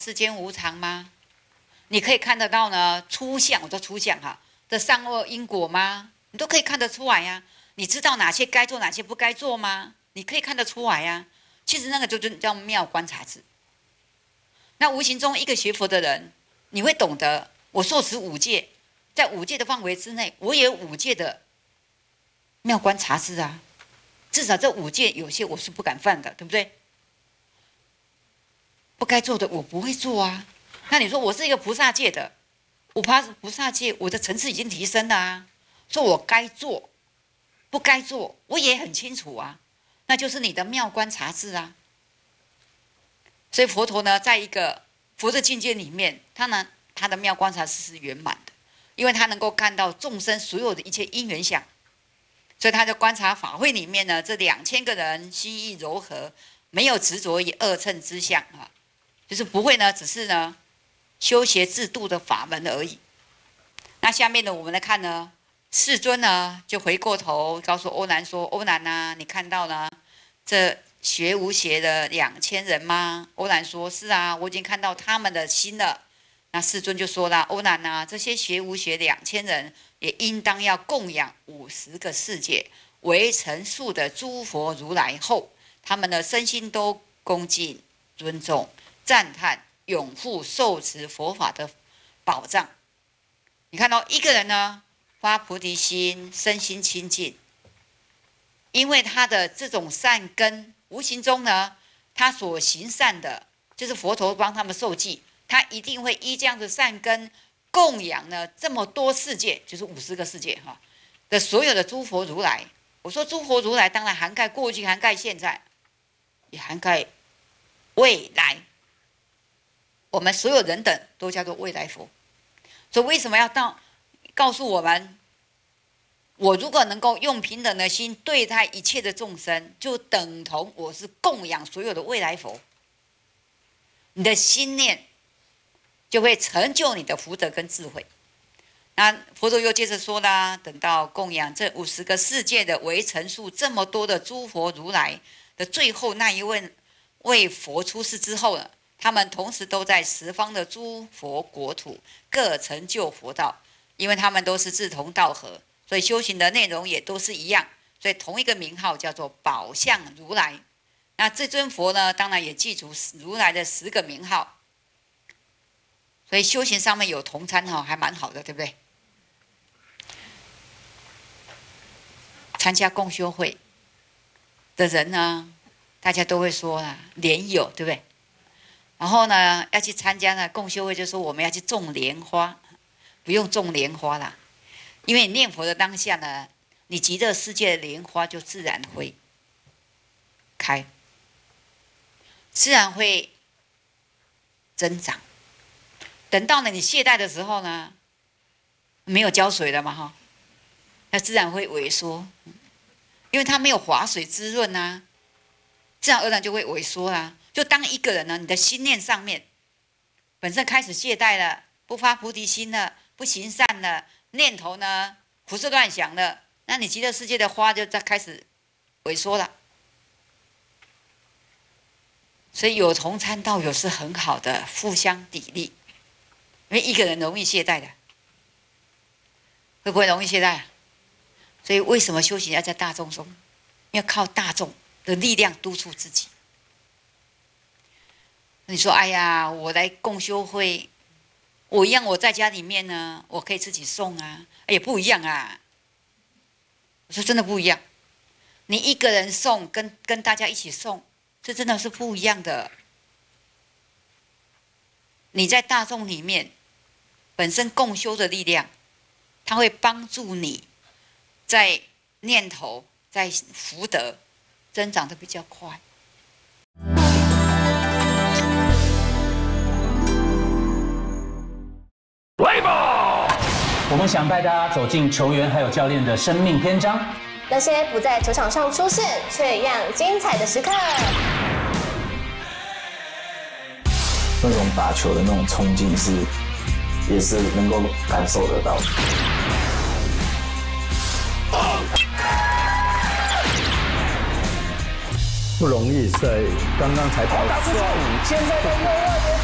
世间无常吗？你可以看得到呢初相，我说初相哈的善恶因果吗？你都可以看得出来呀。你知道哪些该做，哪些不该做吗？你可以看得出来呀。其实那个就叫妙观察智。那无形中一个学佛的人，你会懂得，我受持五戒，在五戒的范围之内，我也有五戒的妙观察智啊。至少这五戒有些我是不敢犯的，对不对？不该做的我不会做啊。那你说我是一个菩萨戒的，我菩萨戒，我的层次已经提升了啊。说我该做，不该做，我也很清楚啊。那就是你的妙观察智啊。所以佛陀呢，在一个佛的境界里面，他的妙观察智是圆满的，因为他能够看到众生所有的一切因缘相。所以他在观察法会里面呢，这2000个人心意柔和，没有执着于二乘之相啊，就是不会呢，只是呢修学制度的法门而已。那下面呢，我们来看呢，世尊呢就回过头告诉欧南说：“欧南啊，你看到呢这学无学的2000人吗？”欧南说：“是啊，我已经看到他们的心了。”那世尊就说了：“欧南啊，这些学无学的2000人，也应当要供养50个世界为成数的诸佛如来后，他们的身心都恭敬、尊重、赞叹、拥护、受持佛法的宝藏。”你看到一个人呢，发菩提心，身心清净，因为他的这种善根，无形中呢，他所行善的，就是佛陀帮他们受记。他一定会依这样的善根供养呢这么多世界，就是50个世界哈的所有的诸佛如来。我说诸佛如来当然涵盖过去，涵盖现在，也涵盖未来。我们所有人等都叫做未来佛。所以为什么要告诉我们，我如果能够用平等的心对待一切的众生，就等同我是供养所有的未来佛。你的心念就会成就你的福德跟智慧。那佛陀又接着说啦，等到供养这50个世界的为成数这么多的诸佛如来的最后那一位佛出世之后呢，他们同时都在十方的诸佛国土各成就佛道，因为他们都是志同道合，所以修行的内容也都是一样，所以同一个名号叫做宝相如来。那这尊佛呢，当然也记住如来的10个名号。所以修行上面有同参还蛮好的，对不对？参加共修会的人呢，大家都会说啊，莲友，对不对？然后呢，要去参加呢共修会，就说我们要去种莲花，不用种莲花啦，因为你念佛的当下呢，你极乐世界的莲花就自然会开，自然会增长。等到呢你懈怠的时候呢，没有浇水了嘛哈，那自然会萎缩，因为它没有华水滋润啊，自然而然就会萎缩啊。就当一个人呢，你的心念上面本身开始懈怠了，不发菩提心了，不行善了，念头呢胡思乱想了，那你极乐世界的花就在开始萎缩了。所以有同参道友是很好的，互相砥砺。因为一个人容易懈怠的，会不会容易懈怠啊？所以为什么修行要在大众中？要靠大众的力量督促自己。你说，哎呀，我来共修会，我一样，我在家里面呢，我可以自己诵啊，也不一样啊。我说真的不一样，你一个人诵跟大家一起诵，这真的是不一样的。你在大众里面。本身共修的力量，它会帮助你在念头、在福德增长的比较快。 来吧！我们想带大家走进球员还有教练的生命篇章， 那些不在球场上出现却一样精彩的时刻。 那种打球的那种冲劲也是能够感受得到的。 不容易，在刚刚才打出5， 现在的6-2